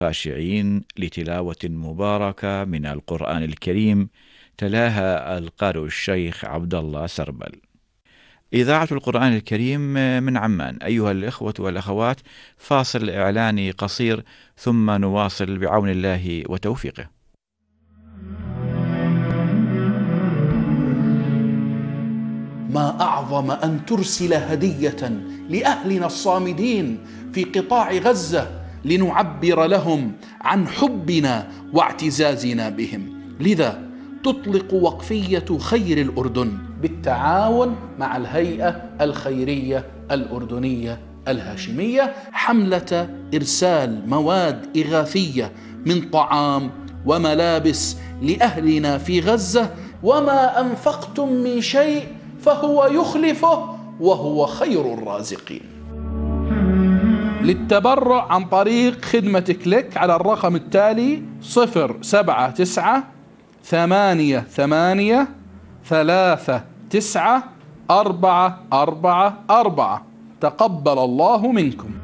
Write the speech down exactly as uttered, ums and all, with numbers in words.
خاشعين لتلاوة مباركة من القرآن الكريم تلاها القارئ الشيخ عبد الله سربل. إذاعة القرآن الكريم من عمان. أيها الإخوة والأخوات، فاصل إعلاني قصير ثم نواصل بعون الله وتوفيقه. ما أعظم أن ترسل هدية لأهلنا الصامدين في قطاع غزة لنعبر لهم عن حبنا واعتزازنا بهم. لذا تطلق وقفية خير الأردن بالتعاون مع الهيئة الخيرية الأردنية الهاشمية حملة إرسال مواد إغاثية من طعام وملابس لأهلنا في غزة، وما أنفقتم من شيء فهو يخلفه وهو خير الرازقين. للتبرع عن طريق خدمة كليك على الرقم التالي صفر سبعة تسعة ثمانية ثمانية ثلاثة تسعة أربعة أربعة أربعة. تقبل الله منكم.